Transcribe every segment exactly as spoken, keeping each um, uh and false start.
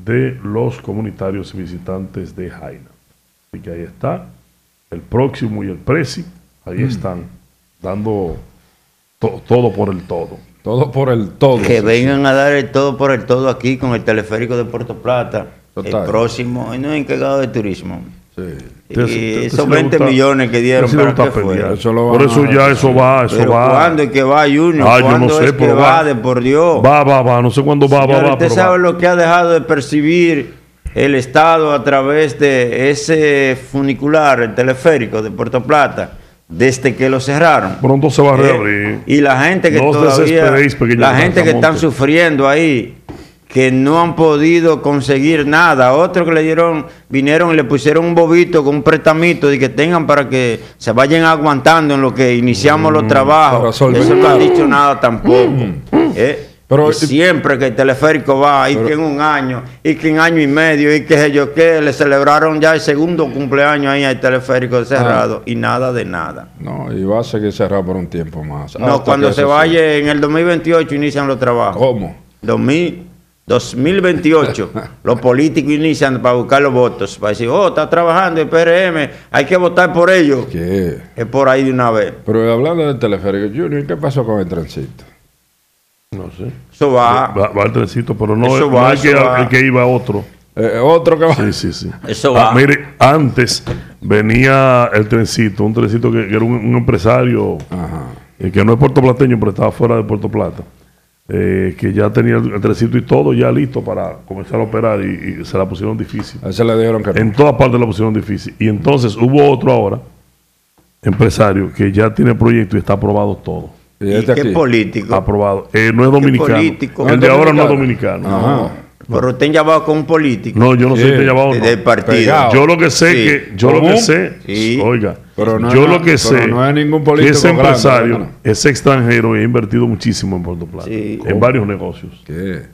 de los comunitarios y visitantes de Jaina. Así que ahí está, el próximo y el presi, ahí mm. están, dando to todo por el todo. Todo por el todo. Que sí, vengan sí. a dar el todo por el todo aquí con el teleférico de Puerto Plata. Total. El próximo, no encargado de turismo. Sí. Y te, te, esos te veinte gusta, millones que dieron, ¿para qué fue? Eso lo por eso ya eso va, eso pero va. ¿cuándo es que va, Junior? Ah, yo ¿Cuándo no sé, es que pero va, va, de por Dios? Va, va, va, no sé cuándo va, Señor, va, va. usted sabe va. lo que ha dejado de percibir el Estado a través de ese funicular, el teleférico de Puerto Plata, desde que lo cerraron. Pronto se va a reabrir. Eh, y la gente que no todavía, la gente que Monte. están sufriendo ahí, que no han podido conseguir nada. Otros que le dieron, vinieron y le pusieron un bobito con un prestamito de que tengan para que se vayan aguantando en lo que iniciamos mm, los trabajos. Eso no han dicho nada tampoco. Mm. ¿Eh? Pero y siempre que el teleférico va, y pero, que en un año, y que en año y medio, y que yo que le celebraron ya el segundo cumpleaños ahí al teleférico cerrado, ah, y nada de nada. No, y va a seguir cerrado por un tiempo más. No, cuando se vaya sea. en el dos mil veintiocho inician los trabajos. ¿Cómo? dos mil veintiocho, los políticos inician para buscar los votos, para decir, oh, está trabajando el P R M, hay que votar por ellos. ¿Qué? Es por ahí de una vez. Pero hablando del teleférico, Junior, ¿qué pasó con el trencito? No sé. Eso va. Va, va el trencito, pero no, eso es, va, no es que, va. el que iba otro. Eh, otro que va. Sí, sí, sí. Eso ah, va. Mire, antes venía el trencito, un trencito que, que era un, un empresario eh, que no es puertoplateño, pero estaba fuera de Puerto Plata. Eh, que ya tenía el, el trencito y todo ya listo para comenzar a operar y, y se la pusieron difícil. A ese le dijeron que no. En todas partes la pusieron difícil. Y entonces hubo otro ahora, empresario, que ya tiene proyecto y está aprobado todo. ¿Y, ¿Y este qué aquí? político? Aprobado. Eh, no es dominicano. Político? El de ahora no es dominicano. No. Pero usted llamado con un político. No, yo no sé si te llamado. Del no. partido. Pegado. Yo lo que sé sí. que, yo ¿Cómo? lo que sé, sí. oiga, pero no yo es, lo que sé no es ningún que ese empresario grande, es extranjero y ha invertido muchísimo en Puerto Plata, sí. en varios negocios. ¿Qué?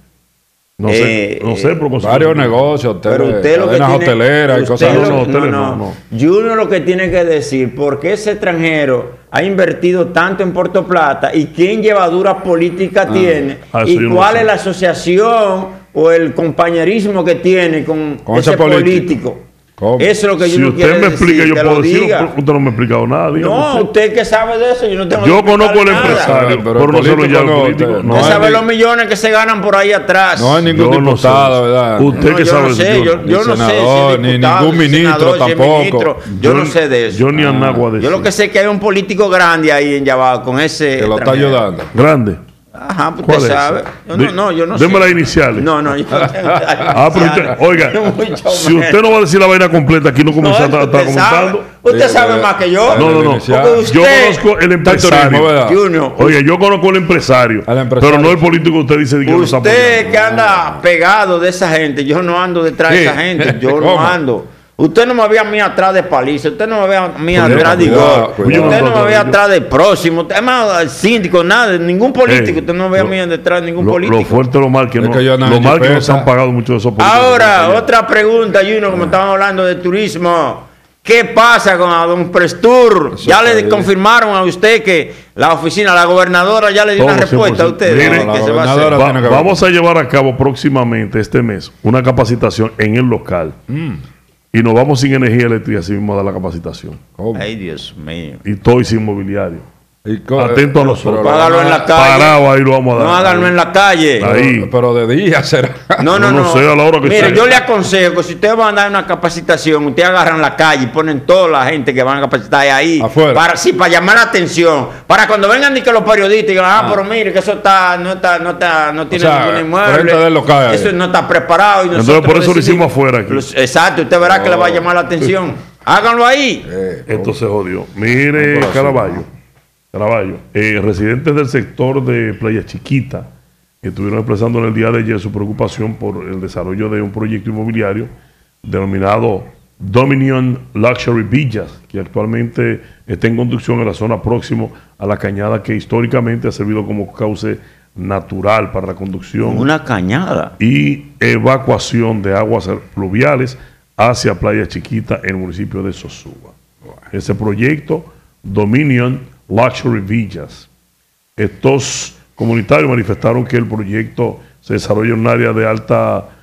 No eh, sé, no sé, pero varios negocios, hoteles, pero usted lo que tiene, hoteleras y cosas lo, así. No, no, no, no. Junior lo que tiene que decir, ¿por qué ese extranjero ha invertido tanto en Puerto Plata y qué enllevaduras políticas ah, tiene? Ah, y cuál es la asociación o el compañerismo que tiene con, con ese, ese político. político. ¿Cómo? Eso es lo que yo si no quiero decir. Si usted me explica, yo puedo decir. Usted no me ha explicado nada. No, usted. usted que sabe de eso, yo no tengo Yo conozco al empresario, pero, pero no se lo llamo político. Usted no sabe los millones que se ganan por ahí atrás. No hay ningún yo diputado, no ¿verdad? Usted no, que yo sabe. No sé, yo, yo no sé si ni ningún ministro senador, tampoco. Ministro, yo, yo no sé de eso. Yo ni a agua de eso. Yo lo que sé es que hay un político grande ahí en Yabao con ese. Que lo está ayudando. Grande. Ajá, pues usted sabe. Yo no, no, yo no Deme sé. las iniciales. No, no, yo no tengo las ah, pero usted, oiga, si usted no va a decir la vaina completa, aquí no comienza no, a estar comentando. Usted eh, sabe eh, más que yo. No, no, no. Usted, yo conozco el empresario. Junior. Oiga, yo conozco el empresario, empresario. Pero no el político que usted dice que usted no Usted que anda pegado de esa gente, yo no ando detrás de esa gente. Yo no ando. Usted no me ve a mí atrás de Paliza, usted no me ve a mí atrás de Igor, usted no me ve atrás del próximo, es más, el síndico, nada, ningún político, usted no me ve a mí detrás de ningún lo, político. Lo fuerte, lo mal que no, que lo mal que nos han pagado muchos de esos políticos. Ahora, otra pregunta, Juno, como estaban hablando de turismo, ¿qué pasa con a don Prestur? Eso ya le bien. confirmaron a usted que la oficina, la gobernadora ya le dio una respuesta a usted. Mire, no, que se va a va, que vamos a llevar a cabo próximamente, este mes, una capacitación en el local. Mm. Y nos vamos sin energía eléctrica, así mismo a dar la capacitación. ¿Cómo? Ay, Dios mío. Y todo y sin mobiliario. Y atento a nosotros. No hágalo en la calle. Parado ahí lo vamos a dar. No hágalo en la calle. Ahí. Pero, pero de día será. No, no, no. no sé, a la hora que Mire, sea. yo le aconsejo que si usted va a dar una capacitación, usted agarran la calle y ponen toda la gente que van a capacitar ahí. Afuera. Para, sí, para llamar la atención. Para cuando vengan y que los periodistas digan, ah, ah. pero mire, que eso está, no está, no está, no tiene o sea, ningún inmueble. Del local, eso no está preparado. Y entonces por eso lo hicimos afuera aquí. Exacto, usted verá oh. que le va a llamar la atención. Háganlo ahí. Eh, Esto se jodió. Mire, no, Caraballo. Caraballo, eh, residentes del sector de Playa Chiquita que estuvieron expresando en el día de ayer su preocupación por el desarrollo de un proyecto inmobiliario denominado Dominion Luxury Villas, que actualmente está en construcción en la zona próximo a la cañada que históricamente ha servido como cauce natural para la conducción. Una cañada. Y evacuación de aguas pluviales hacia Playa Chiquita en el municipio de Sosúa. Ese proyecto, Dominion Luxury Villas. Estos comunitarios manifestaron que el proyecto se desarrolla en un área de alta